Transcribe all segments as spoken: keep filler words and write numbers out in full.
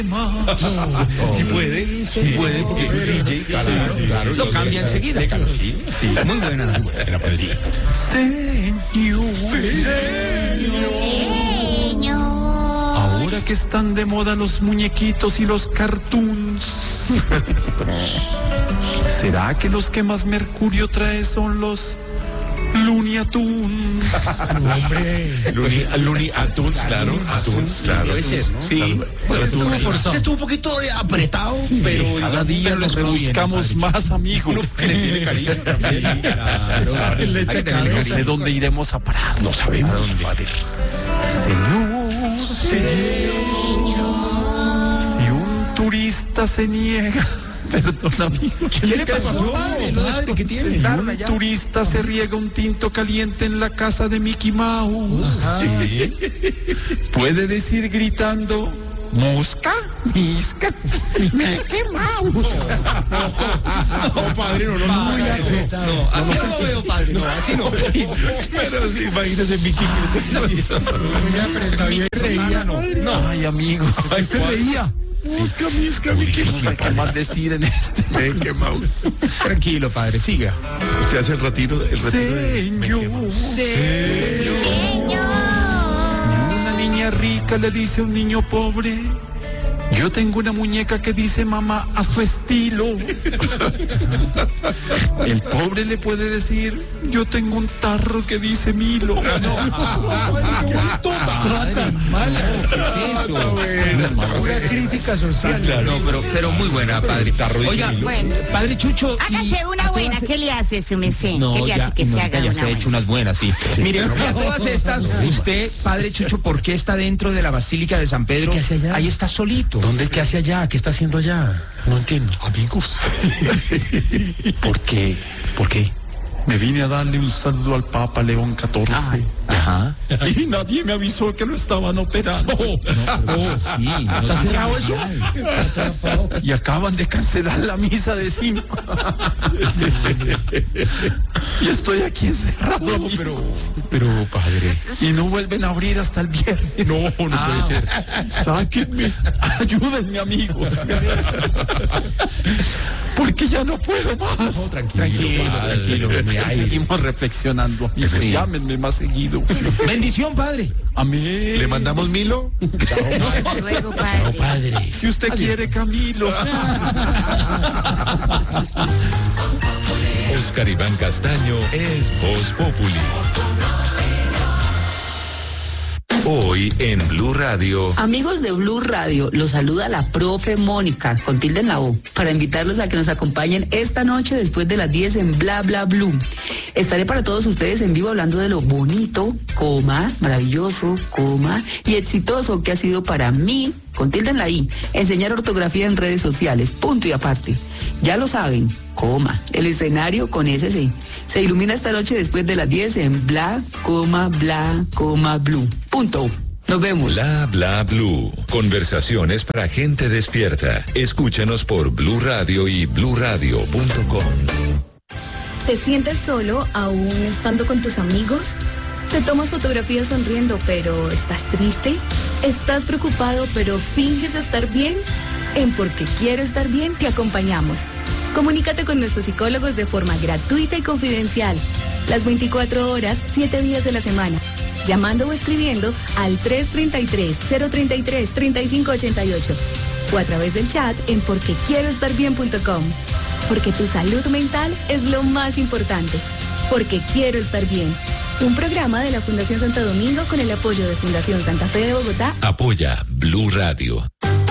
Si puede, si puede, porque es D J, claro, claro, lo cambia enseguida. Sí, sí, muy buena, muy buena, padrino. Señor, señor, ahora que están de moda los muñequitos y los cartoons, ¿será que los que más mercurio trae son los Looney Tunes? Hombre, Looney, Looney Tunes, claro, Tunes, claro. Debe ser, ¿no? Sí, pues estuvo forzado. Se estuvo un poquito apretado, sí, pero cada día nos rebuscamos más, amigos. Uno que le tiene cariño también. Claro, le echa cabeza. No sé dónde iremos a parar. No sabemos, padre. Señor, señor, si un turista se niega, perdón, amigo, ¿qué le pasó? Padre, padre, ¿qué tiene? Si un turista se riega un tinto caliente en la casa de Mickey Mouse, sí, puede decir gritando: mosca, misca, Mickey Mouse. No, padre, no, no, no, muy apretado. no, así no lo veo, padre, no, así no. Pero sí, imagínese Mickey. Muy apretado. Y él reía. No, Ay, amigo, Él se reía. Mosca, misca, Mickey. no sé qué más decir en este. Mickey Mouse. Tranquilo, padre, siga. Se hace el retiro, el retiro de Señor, Señor. si una niña rica le dice a un niño pobre: yo tengo una muñeca que dice mamá a su estilo, el pobre le puede decir: yo tengo un tarro que dice Milo. No, ¿Qué es toda tan mala? ¿Qué es eso? Pura crítica social. No, pero, pero muy buena, padre. Oiga, Bueno. padre Chucho. y Hágase una a buena, todas- ¿qué le hace su mesé? No, ¿Qué le ya, hace que no, se haga ya una se ha buena? hecho unas buenas, sí. Mire, a todas estas, usted, padre Chucho, ¿por qué está dentro de la Basílica de San Pedro? ¿Qué hace allá? Ahí está solito. ¿Dónde? ¿Qué hace allá? ¿Qué está haciendo allá? No entiendo. amigos, ¿Por qué? ¿Por qué? me vine a darle un saludo al Papa León catorce. Ay, ajá. Y nadie me avisó que lo estaban operando. Oh, sí. ¿Está cerrado eso? Y acaban de cancelar la misa de cinco. Y estoy aquí encerrado, amigos. Pero, pero, padre. Y no vuelven a abrir hasta el viernes. No, no puede ser. Sáquenme, ayúdenme, amigos. Porque ya no puedo más. Tranquilo, tranquilo, tranquilo. Ahí seguimos reflexionando, amigos. Sí. Llámenme más seguido. Bendición, padre. Amén. ¿Le mandamos Milo? Hasta luego, padre. Padre. Si usted quiere, Camilo. Oscar Iván Castaño es Voz Populi. Hoy en Blue Radio. Amigos de Blue Radio, los saluda la profe Mónica, con tilde en la O, para invitarlos a que nos acompañen esta noche después de las diez en Bla Bla Blue. Estaré para todos ustedes en vivo hablando de lo bonito, coma, maravilloso, coma, y exitoso que ha sido para mí, con tilde en la I, enseñar ortografía en redes sociales, punto y aparte. Ya lo saben, coma, el escenario con ese sí. Se ilumina esta noche después de las diez en Bla, coma, Bla, coma, Blue. Punto. Nos vemos. Bla Bla Blue. Conversaciones para gente despierta. Escúchanos por Blue Radio y blue radio punto com. ¿Te sientes solo aún estando con tus amigos? ¿Te tomas fotografías sonriendo pero estás triste? ¿Estás preocupado pero finges estar bien? En Porque Quiero Estar Bien te acompañamos. Comunícate con nuestros psicólogos de forma gratuita y confidencial. Las veinticuatro horas, siete días de la semana. Llamando o escribiendo al tres tres tres, cero tres tres, tres cinco ocho ocho o a través del chat en porque quiero estar bien punto com. Porque tu salud mental es lo más importante. Porque Quiero Estar Bien. Un programa de la Fundación Santo Domingo con el apoyo de Fundación Santa Fe de Bogotá. Apoya Blue Radio.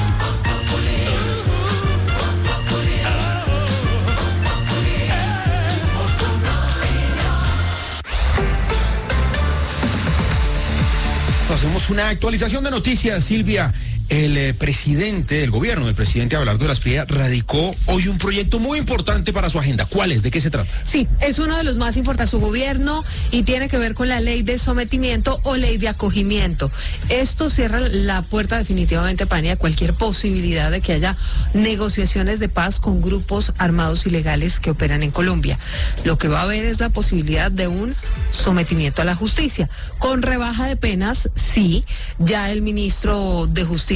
Hacemos una actualización de noticias, Silvia. El eh, presidente del gobierno, el presidente Abelardo de la Espriella, radicó hoy un proyecto muy importante para su agenda. ¿Cuál es? ¿De qué se trata? Sí, es uno de los más importantes de su gobierno y tiene que ver con la ley de sometimiento o ley de acogimiento. Esto cierra la puerta definitivamente, Pani, a cualquier posibilidad de que haya negociaciones de paz con grupos armados ilegales que operan en Colombia. Lo que va a haber es la posibilidad de un sometimiento a la justicia. Con rebaja de penas, sí, ya el ministro de Justicia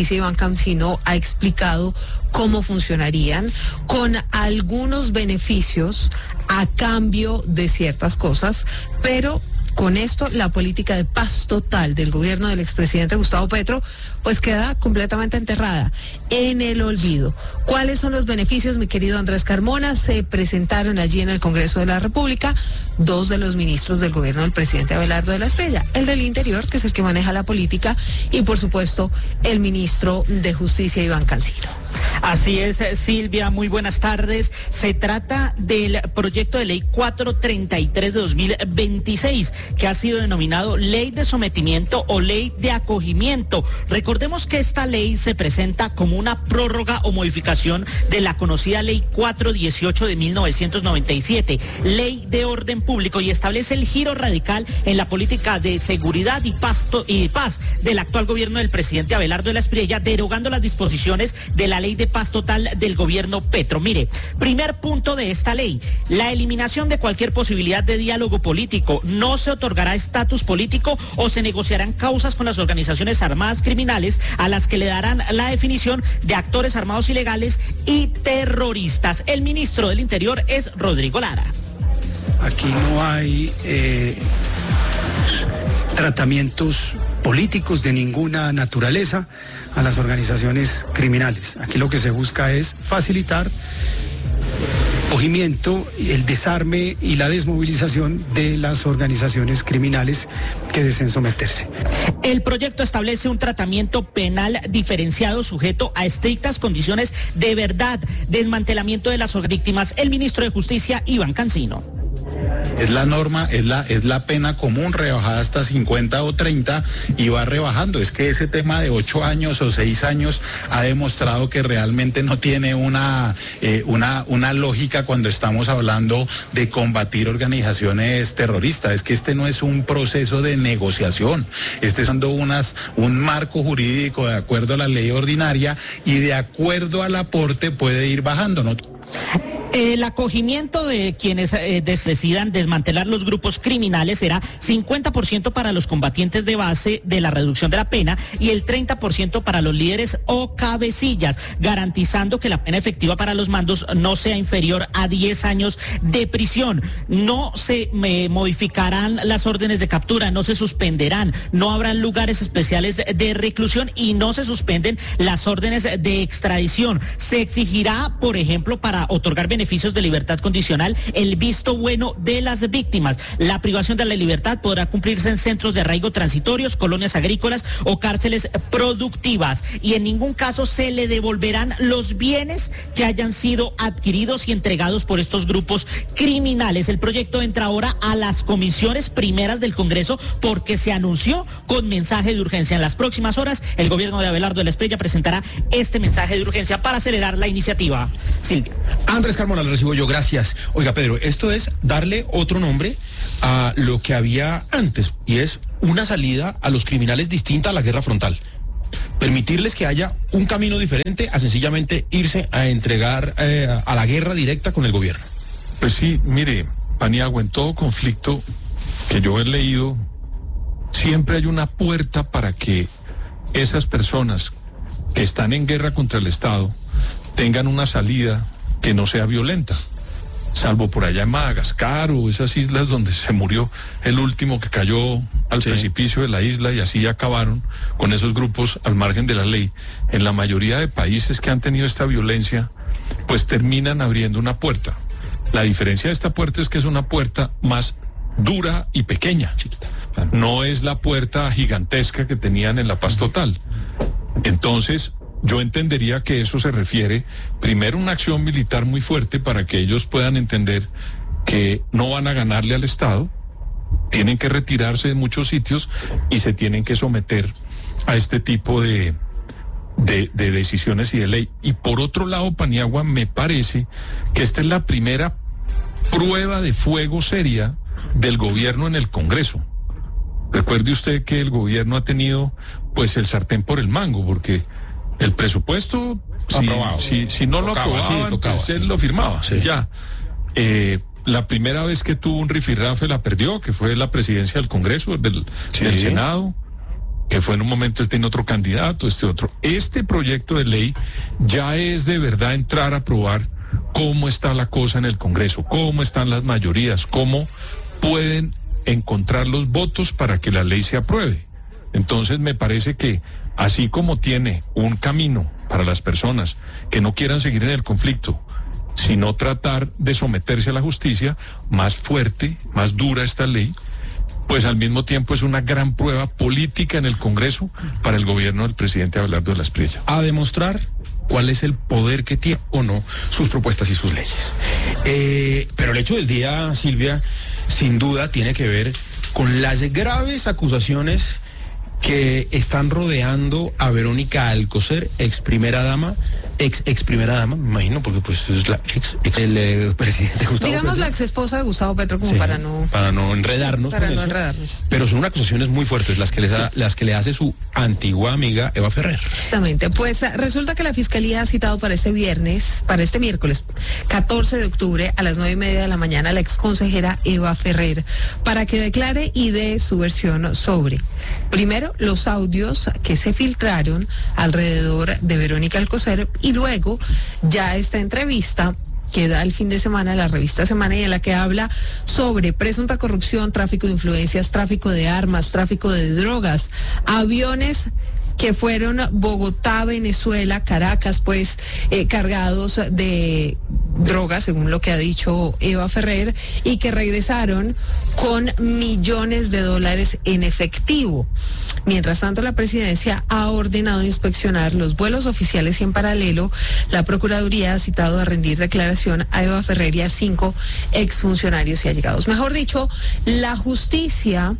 Justicia, Iván Cancino, ha explicado cómo funcionarían, con algunos beneficios a cambio de ciertas cosas, pero con esto la política de paz total del gobierno del expresidente Gustavo Petro pues queda completamente enterrada en el olvido. ¿Cuáles son los beneficios, mi querido Andrés Carmona? Se presentaron allí en el Congreso de la República dos de los ministros del gobierno del presidente Abelardo de la Espriella, el del Interior, que es el que maneja la política, y por supuesto el ministro de Justicia, Iván Cancino. Así es, Silvia, muy buenas tardes. Se trata del proyecto de ley cuatrocientos treinta y tres de dos mil veintiséis, que ha sido denominado Ley de Sometimiento o Ley de Acogimiento. Recordemos que esta ley se presenta como una prórroga o modificación de la conocida Ley cuatrocientos dieciocho de mil novecientos noventa y siete, Ley de Orden Público, y establece el giro radical en la política de seguridad y paz, y paz del actual gobierno del presidente Abelardo de la Espriella, derogando las disposiciones de la Ley de Paz Total del gobierno Petro. Mire, primer punto de esta ley: la eliminación de cualquier posibilidad de diálogo político. No se otorgará estatus político o se negociarán causas con las organizaciones armadas criminales, a las que le darán la definición de actores armados ilegales y terroristas. El ministro del Interior es Rodrigo Lara. Aquí no hay eh, tratamientos políticos de ninguna naturaleza a las organizaciones criminales. Aquí lo que se busca es facilitar acogimiento, el desarme y la desmovilización de las organizaciones criminales que deseen someterse. El proyecto establece un tratamiento penal diferenciado sujeto a estrictas condiciones de verdad, desmantelamiento de las víctimas. El ministro de Justicia, Iván Cancino. Es la norma, es la, es la pena común rebajada hasta cincuenta o treinta y va rebajando. Es que ese tema de ocho años o seis años ha demostrado que realmente no tiene una, eh, una, una lógica cuando estamos hablando de combatir organizaciones terroristas. Es que este no es un proceso de negociación. Este es unas, un marco jurídico de acuerdo a la ley ordinaria y de acuerdo al aporte puede ir bajando, ¿no? El acogimiento de quienes eh, decidan desmantelar los grupos criminales será cincuenta por ciento para los combatientes de base de la reducción de la pena y el treinta por ciento para los líderes o cabecillas, garantizando que la pena efectiva para los mandos no sea inferior a diez años de prisión. No se eh, modificarán las órdenes de captura, no se suspenderán, no habrán lugares especiales de reclusión y no se suspenden las órdenes de extradición. Se exigirá, por ejemplo, para otorgar beneficios beneficios de libertad condicional, el visto bueno de las víctimas. La privación de la libertad podrá cumplirse en centros de arraigo transitorios, colonias agrícolas o cárceles productivas, y en ningún caso se le devolverán los bienes que hayan sido adquiridos y entregados por estos grupos criminales. El proyecto entra ahora a las comisiones primeras del Congreso porque se anunció con mensaje de urgencia. En las próximas horas, el gobierno de Abelardo de la Espriella presentará este mensaje de urgencia para acelerar la iniciativa. Silvia. Andrés Carmona, lo recibo yo, gracias. Oiga, Pedro, esto es darle otro nombre a lo que había antes, y es una salida a los criminales distinta a la guerra frontal. Permitirles que haya un camino diferente a sencillamente irse a entregar eh, a la guerra directa con el gobierno. Pues sí, mire, Paniagua, en todo conflicto que yo he leído, siempre hay una puerta para que esas personas que están en guerra contra el Estado tengan una salida que no sea violenta, salvo por allá en Madagascar o esas islas donde se murió el último que cayó al sí. precipicio de la isla, y así acabaron con esos grupos al margen de la ley. En la mayoría de países que han tenido esta violencia, pues terminan abriendo una puerta. La diferencia de esta puerta es que es una puerta más dura y pequeña. No es la puerta gigantesca que tenían en la Paz Total. Entonces, yo entendería que eso se refiere primero a una acción militar muy fuerte para que ellos puedan entender que no van a ganarle al Estado, tienen que retirarse de muchos sitios y se tienen que someter a este tipo de, de, de decisiones y de ley. Y por otro lado, Paniagua, me parece que esta es la primera prueba de fuego seria del gobierno en el Congreso. Recuerde usted que el gobierno ha tenido pues el sartén por el mango, porque el presupuesto, si, si, si no tocaba, lo aprobaban, sí, tocaba, pues él sí. lo firmaba, sí. ya. Eh, la primera vez que tuvo un rifirrafe la perdió, que fue la presidencia del Congreso, del, sí. del Senado. que fue en un momento este en otro candidato, este otro. Este proyecto de ley ya es de verdad entrar a probar cómo está la cosa en el Congreso, cómo están las mayorías, cómo pueden encontrar los votos para que la ley se apruebe. Entonces me parece que así como tiene un camino para las personas que no quieran seguir en el conflicto, sino tratar de someterse a la justicia, más fuerte, más dura esta ley, pues al mismo tiempo es una gran prueba política en el Congreso para el gobierno del presidente Abelardo de la Espriella. A demostrar cuál es el poder que tiene o no sus propuestas y sus leyes. Eh, pero el hecho del día, Silvia, sin duda tiene que ver con las graves acusaciones que están rodeando a Verónica Alcocer, ex primera dama, ex ex primera dama, me imagino, porque pues es la ex, ex el eh, presidente Gustavo Digamos Petro. la ex esposa de Gustavo Petro, como Sí, para no... para no enredarnos. Para con no eso. enredarnos. Pero son acusaciones muy fuertes las que, les da, las que le hace su antigua amiga Eva Ferrer. Exactamente, pues resulta que la Fiscalía ha citado para este viernes, para este miércoles, catorce de octubre, a las nueve y media de la mañana, a la ex consejera Eva Ferrer, para que declare y dé su versión sobre, primero, los audios que se filtraron alrededor de Verónica Alcocer, y luego ya esta entrevista que da el fin de semana la revista Semana, y en la que habla sobre presunta corrupción, tráfico de influencias, tráfico de armas, tráfico de drogas, aviones que fueron Bogotá, Venezuela, Caracas, pues eh, cargados de drogas, según lo que ha dicho Eva Ferrer, y que regresaron con millones de dólares en efectivo. Mientras tanto, la presidencia ha ordenado inspeccionar los vuelos oficiales y en paralelo, la Procuraduría ha citado a rendir declaración a Eva Ferrer y a cinco exfuncionarios y allegados. Mejor dicho, la justicia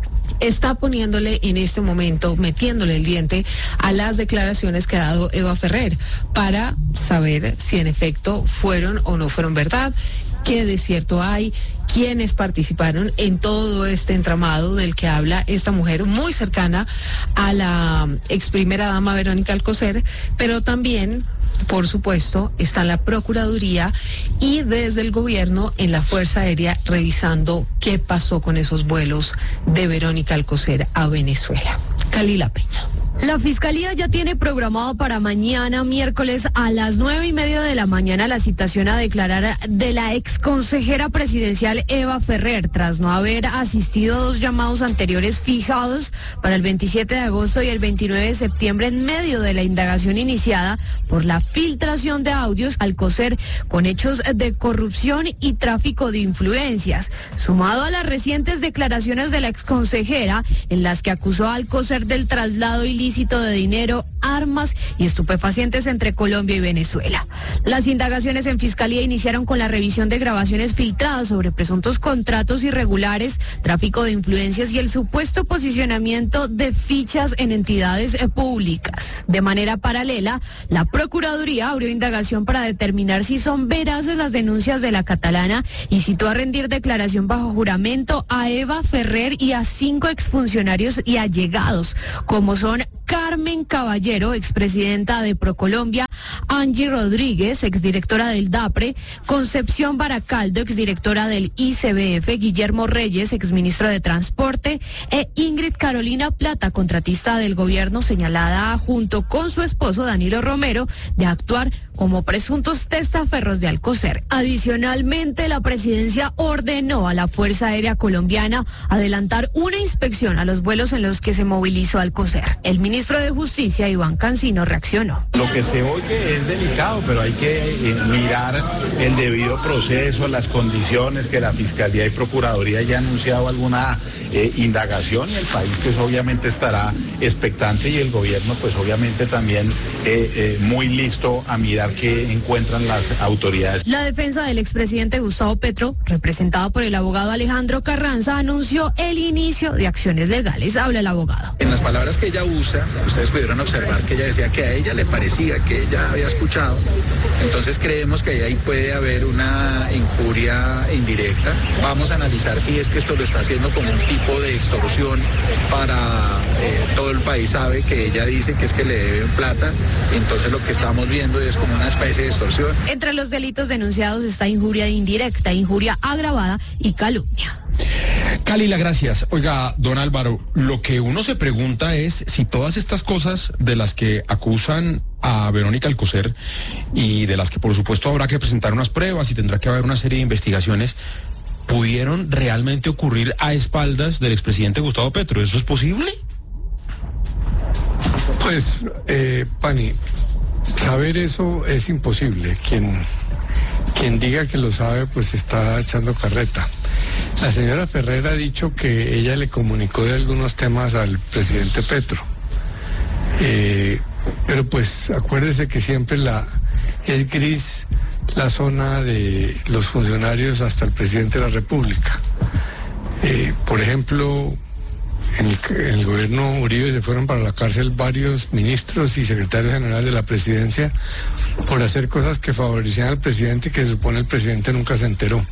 está poniéndole en este momento, metiéndole el diente a las declaraciones que ha dado Eva Ferrer para saber si en efecto fueron o no fueron verdad, qué de cierto hay, quiénes participaron en todo este entramado del que habla esta mujer muy cercana a la ex primera dama Verónica Alcocer, pero también, por supuesto, está la Procuraduría y desde el gobierno en la Fuerza Aérea revisando qué pasó con esos vuelos de Verónica Alcocer a Venezuela. Kalila Peña. La Fiscalía ya tiene programado para mañana, miércoles, a las nueve y media de la mañana, la citación a declarar de la ex consejera presidencial Eva Ferrer, tras no haber asistido a dos llamados anteriores fijados para el veintisiete de agosto y el veintinueve de septiembre en medio de la indagación iniciada por la filtración de audios Alcocer con hechos de corrupción y tráfico de influencias, sumado a las recientes declaraciones de la ex consejera en las que acusó a Alcocer del traslado ilícito de dinero, armas y estupefacientes entre Colombia y Venezuela. Las indagaciones en Fiscalía iniciaron con la revisión de grabaciones filtradas sobre presuntos contratos irregulares, tráfico de influencias y el supuesto posicionamiento de fichas en entidades eh, públicas. De manera paralela, la Procuraduría abrió indagación para determinar si son veraces las denuncias de la catalana y citó a rendir declaración bajo juramento a Eva Ferrer y a cinco exfuncionarios y allegados, como son Carmen Caballero, expresidenta de Procolombia, Angie Rodríguez, exdirectora del DAPRE, Concepción Baracaldo, exdirectora del I C B F, Guillermo Reyes, exministro de Transporte, e Ingrid Carolina Plata, contratista del gobierno, señalada junto con su esposo Danilo Romero de actuar como presuntos testaferros de Alcocer. Adicionalmente, la presidencia ordenó a la Fuerza Aérea Colombiana adelantar una inspección a los vuelos en los que se movilizó Alcocer. El ministro de Justicia, Iván Cancino, reaccionó. Lo que se oye es delicado, pero hay que eh, mirar el debido proceso, las condiciones, que la Fiscalía y Procuraduría ya han anunciado alguna eh, indagación, y el país pues obviamente estará expectante, y el gobierno pues obviamente también eh, eh, muy listo a mirar qué encuentran las autoridades. La defensa del expresidente Gustavo Petro, representada por el abogado Alejandro Carranza, anunció el inicio de acciones legales. Habla el abogado. En las palabras que ella usa, ustedes pudieron observar que ella decía que a ella le parecía que ella había escuchado. Entonces creemos que ahí puede haber una injuria indirecta. Vamos a analizar si es que esto lo está haciendo como un tipo de extorsión para eh, todo el país sabe que ella dice que es que le deben plata. Entonces lo que estamos viendo es como una especie de extorsión. Entre los delitos denunciados está injuria indirecta, injuria agravada y calumnia. Calila, gracias. Oiga, don Álvaro, lo que uno se pregunta es si todas estas cosas de las que acusan a Verónica Alcocer y de las que por supuesto habrá que presentar unas pruebas y tendrá que haber una serie de investigaciones, pudieron realmente ocurrir a espaldas del expresidente Gustavo Petro. ¿Eso es posible? Pues, eh, Pani, saber eso es imposible. Quien, quien diga que lo sabe, pues está echando carreta. La señora Ferrer ha dicho que ella le comunicó de algunos temas al presidente Petro. Eh, pero pues acuérdese que siempre la es gris la zona de los funcionarios hasta el presidente de la República. Eh, por ejemplo, en el, en el gobierno Uribe se fueron para la cárcel varios ministros y secretarios generales de la presidencia por hacer cosas que favorecían al presidente y que se supone el presidente nunca se enteró.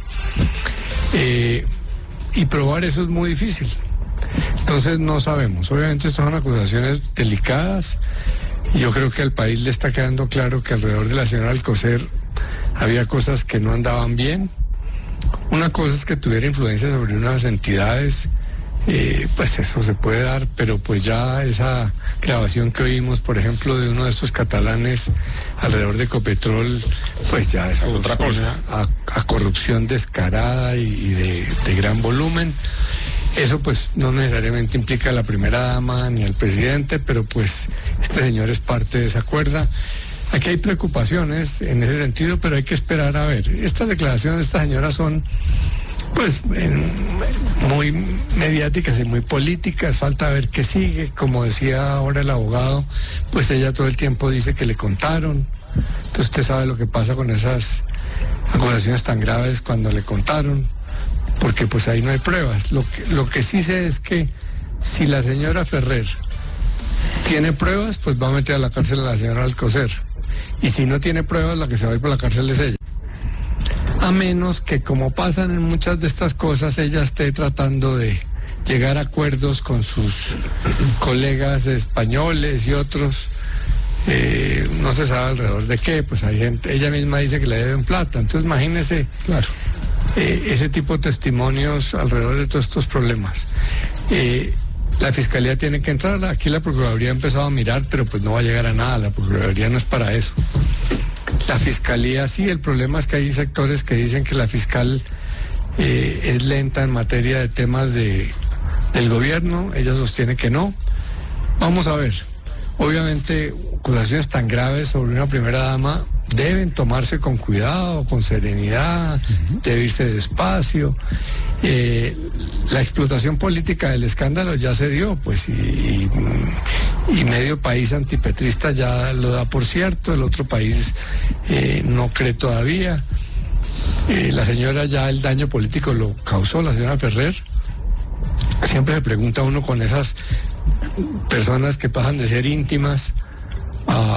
Eh, y probar eso es muy difícil. Entonces no sabemos. Obviamente estas son acusaciones delicadas y yo creo que al país le está quedando claro que alrededor de la señora Alcocer había cosas que no andaban bien. Una cosa es que tuviera influencia sobre unas entidades, eh, pues eso se puede dar, pero pues ya esa grabación que oímos, por ejemplo, de uno de estos catalanes alrededor de Ecopetrol, pues ya eso es otra cosa, a, a corrupción descarada y, y de, de gran volumen. Eso pues no necesariamente implica a la primera dama ni al presidente, pero pues este señor es parte de esa cuerda. Aquí hay preocupaciones en ese sentido, pero hay que esperar a ver. Estas declaraciones de esta señora son pues en, muy mediáticas y muy políticas, falta ver qué sigue. Como decía ahora el abogado, pues ella todo el tiempo dice que le contaron. Entonces usted sabe lo que pasa con esas acusaciones tan graves cuando le contaron, porque pues ahí no hay pruebas. Lo que, lo que sí sé es que si la señora Ferrer tiene pruebas, pues va a meter a la cárcel a la señora Alcocer. Y si no tiene pruebas, la que se va a ir por la cárcel es ella. A menos que, como pasan en muchas de estas cosas, ella esté tratando de llegar a acuerdos con sus colegas españoles y otros. Eh, no se sabe alrededor de qué, pues hay gente, ella misma dice que le deben plata. Entonces imagínese, claro, eh, ese tipo de testimonios alrededor de todos estos problemas. Eh, La Fiscalía tiene que entrar, aquí la Procuraduría ha empezado a mirar, pero pues no va a llegar a nada, la Procuraduría no es para eso. La Fiscalía sí, el problema es que hay sectores que dicen que la fiscal eh, es lenta en materia de temas de, del gobierno, ella sostiene que no. Vamos a ver, obviamente acusaciones tan graves sobre una primera dama deben tomarse con cuidado, con serenidad, uh-huh. debe irse despacio. Eh, la explotación política del escándalo ya se dio, pues, y, y, y medio país antipetrista ya lo da por cierto, el otro país eh, no cree todavía. Eh, la señora ya el daño político lo causó, la señora Ferrer. Siempre se pregunta uno con esas personas que pasan de ser íntimas a,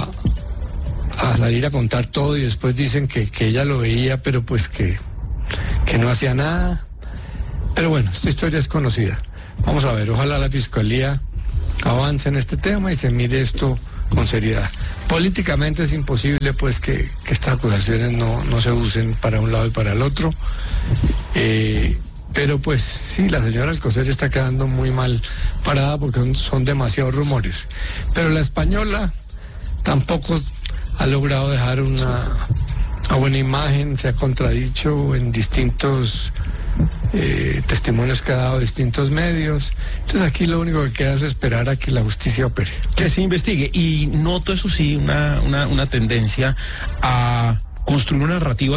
a salir a contar todo y después dicen que, que ella lo veía, pero pues que, que no hacía nada. Pero bueno, esta historia es conocida. Vamos a ver, ojalá la Fiscalía avance en este tema y se mire esto con seriedad. Políticamente es imposible pues que, que estas acusaciones no, no se usen para un lado y para el otro. Eh, pero pues sí, la señora Alcocer está quedando muy mal parada porque son, son demasiados rumores. Pero la española tampoco ha logrado dejar una, una buena imagen, se ha contradicho en distintos eh, testimonios que ha dado distintos medios. Entonces aquí lo único que queda es esperar a que la justicia opere. Que se investigue. Y noto, eso sí, una, una, una tendencia a construir una narrativa